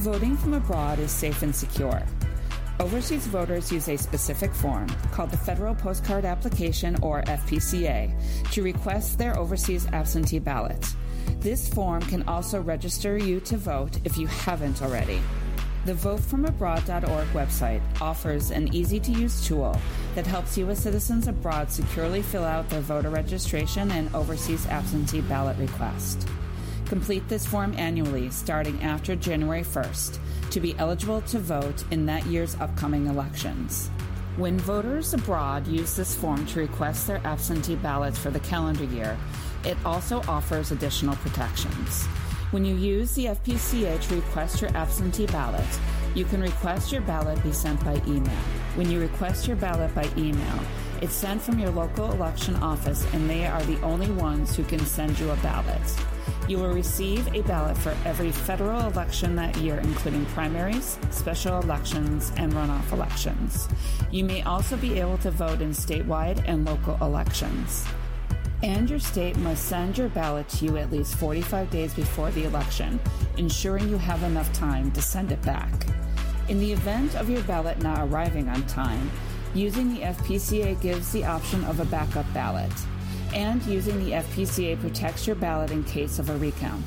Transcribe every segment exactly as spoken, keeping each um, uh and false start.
Voting from abroad is safe and secure. Overseas voters use a specific form, called the Federal Postcard Application, or F P C A, to request their overseas absentee ballot. This form can also register you to vote if you haven't already. The vote from abroad dot org website offers an easy-to-use tool that helps U S citizens abroad securely fill out their voter registration and overseas absentee ballot request. Complete this form annually starting after January first to be eligible to vote in that year's upcoming elections. When voters abroad use this form to request their absentee ballots for the calendar year, it also offers additional protections. When you use the F P C A to request your absentee ballot, you can request your ballot be sent by email. When you request your ballot by email, it's sent from your local election office, and they are the only ones who can send you a ballot. You will receive a ballot for every federal election that year, including primaries, special elections, and runoff elections. You may also be able to vote in statewide and local elections. And your state must send your ballot to you at least forty-five days before the election, ensuring you have enough time to send it back. In the event of your ballot not arriving on time, using the F P C A gives the option of a backup ballot. And using the F P C A protects your ballot in case of a recount.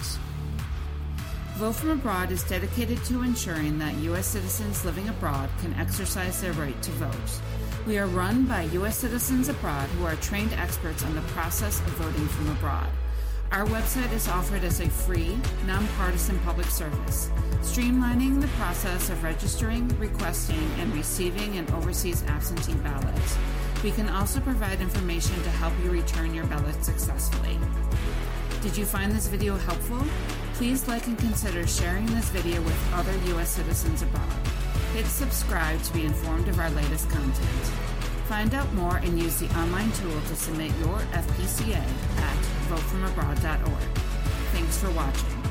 Vote from Abroad is dedicated to ensuring that U S citizens living abroad can exercise their right to vote. We are run by U S citizens abroad who are trained experts on the process of voting from abroad. Our website is offered as a free, nonpartisan public service, streamlining the process of registering, requesting, and receiving an overseas absentee ballot. We can also provide information to help you return your ballot successfully. Did you find this video helpful? Please like and consider sharing this video with other U S citizens abroad. Hit subscribe to be informed of our latest content. Find out more and use the online tool to submit your F P C A at vote from abroad dot org. Thanks for watching.